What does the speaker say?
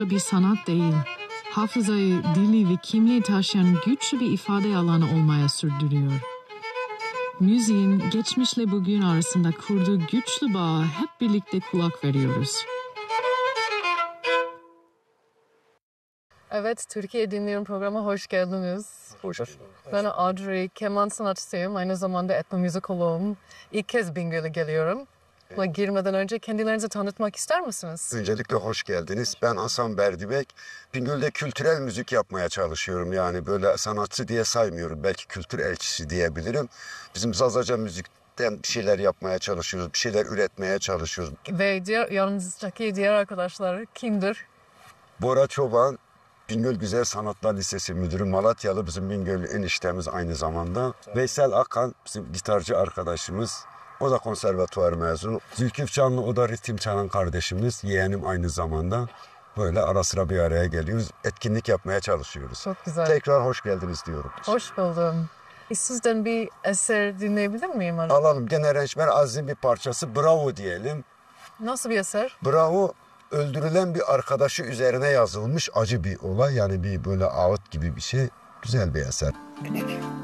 bir sanat değil, hafızayı, dili ve kimliği taşıyan güçlü bir ifade alanı olmaya sürdürüyor. Müziğin geçmişle bugün arasında kurduğu güçlü bağa hep birlikte kulak veriyoruz. Evet, Türkiye Dinliyorum programına hoş geldiniz. Hoş bulduk. Ben Audrey, keman sanatçısıyım, aynı zamanda etnomüzikoloğum. İlk kez Bingöl'e geliyorum. Buna girmeden önce kendilerinizi tanıtmak ister misiniz? Öncelikle hoş geldiniz. Ben Hasan Berdibek. Bingöl'de kültürel müzik yapmaya çalışıyorum. Yani böyle sanatçı diye saymıyorum. Belki kültür elçisi diyebilirim. Bizim Zazaca müzikten bir şeyler yapmaya çalışıyoruz. Bir şeyler üretmeye çalışıyoruz. Ve yanınızdaki diğer arkadaşlar kimdir? Bora Çoban, Bingöl Güzel Sanatlar Lisesi müdürü, Malatyalı, bizim Bingöl eniştemiz aynı zamanda. Veysel Akan, bizim gitarcı arkadaşımız. O da konservatuvar mezunu. Zülküf Canlı, o da ritim çalan kardeşimiz. Yeğenim aynı zamanda. Böyle ara sıra bir araya geliyoruz. Etkinlik yapmaya çalışıyoruz. Çok güzel. Tekrar hoş geldiniz diyorum. Hoş buldum. Sizden bir eser dinleyebilir miyim? Alalım. Gene Rençber Aziz'in bir parçası Bravo diyelim. Nasıl bir eser? Bravo, öldürülen bir arkadaşı üzerine yazılmış acı bir olay. Yani bir böyle ağıt gibi bir şey. Güzel bir eser.